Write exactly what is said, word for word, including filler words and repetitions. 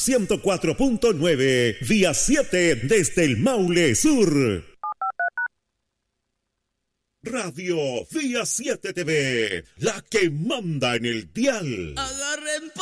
ciento cuatro punto nueve, Vía siete desde el Maule Sur. Radio Vía siete T V, la que manda en el dial. Agarren